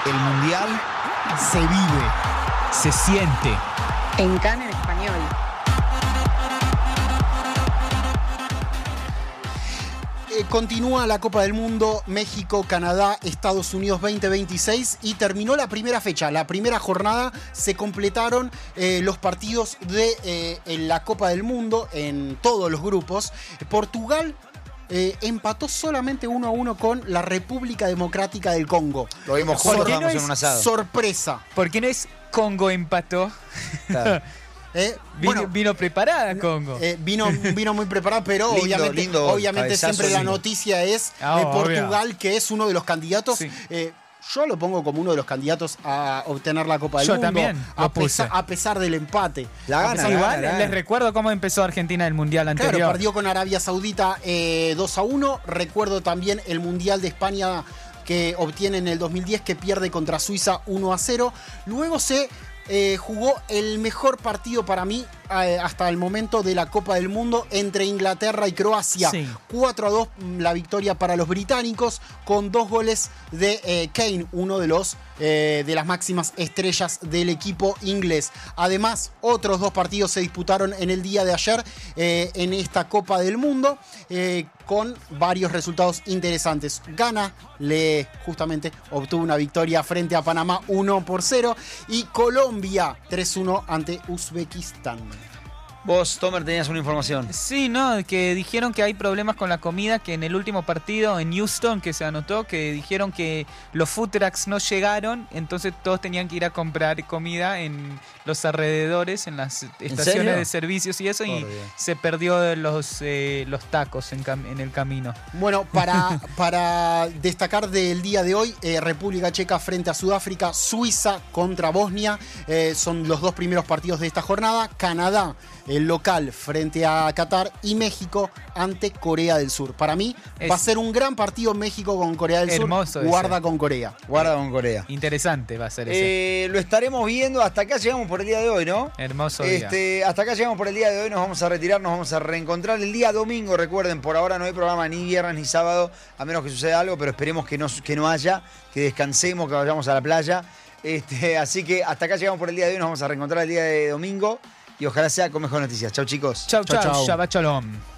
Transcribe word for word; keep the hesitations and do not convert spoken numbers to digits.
El Mundial se vive, se siente. En Cannes en español. Eh, continúa la Copa del Mundo, México, Canadá, Estados Unidos veinte veintiséis y terminó la primera fecha, la primera jornada. Se completaron eh, los partidos de eh, en la Copa del Mundo en todos los grupos. Portugal eh, empató solamente uno a uno con la República Democrática del Congo. Lo vimos Sor- juntos, no estábamos es en un asado. Sorpresa. ¿Por qué no es Congo empató? Claro. Eh, Vino, bueno, vino preparada Congo. Eh, vino, vino muy preparado, pero Lindo, obviamente, lindo obviamente cabezazo, siempre la lindo. noticia es Ah, de obvio. Portugal, que es uno de los candidatos. Sí. Eh, yo lo pongo como uno de los candidatos a obtener la Copa del Yo Mundo. también lo a, puse. pesar, a pesar del empate. La A gana, pesar- la Igual gana, la les gana. recuerdo cómo empezó Argentina el Mundial Claro, anterior. perdió con Arabia Saudita eh, dos a uno. Recuerdo también el Mundial de España que obtiene en el dos mil diez, que pierde contra Suiza uno a cero. Luego se eh, jugó el mejor partido para mí eh, hasta el momento de la Copa del Mundo entre Inglaterra y Croacia. Sí. cuatro a dos la victoria para los británicos, con dos goles de eh, Kane, uno de los eh, de las máximas estrellas del equipo inglés. Además, otros dos partidos se disputaron en el día de ayer eh, en esta Copa del Mundo, eh, con varios resultados interesantes. Ghana le justamente obtuvo una victoria frente a Panamá uno por cero y Colombia tres uno ante Uzbekistán. Vos, Tomer, tenías una información. Sí, no, que dijeron que hay problemas con la comida, que en el último partido en Houston que se anotó, que dijeron que los food trucks no llegaron, entonces todos tenían que ir a comprar comida en los alrededores, en las estaciones serio? de servicios y eso, y Por Dios. se perdió los, eh, los tacos en, cam- en el camino. Bueno, para, para destacar del día de hoy, eh, República Checa frente a Sudáfrica, Suiza contra Bosnia, eh, son los dos primeros partidos de esta jornada. Canadá, el local, frente a Qatar, y México ante Corea del Sur. Para mí Es- va a ser un gran partido México con Corea del Hermoso Sur. ese. Guarda con Corea. Guarda con Corea. Interesante va a ser ese. Eh, lo estaremos viendo. Hasta acá llegamos por el día de hoy, ¿no? Hermoso día. Este, hasta acá llegamos por el día de hoy. Nos vamos a retirar, nos vamos a reencontrar el día domingo. Recuerden, por ahora no hay programa ni viernes ni sábado, a menos que suceda algo, pero esperemos que no, que no haya, que descansemos, que vayamos a la playa. Este, así que hasta acá llegamos por el día de hoy. Nos vamos a reencontrar el día de domingo y ojalá sea con mejores noticias. Chau, chicos. Chau, Chau, chau, chau. Shabbat Shalom.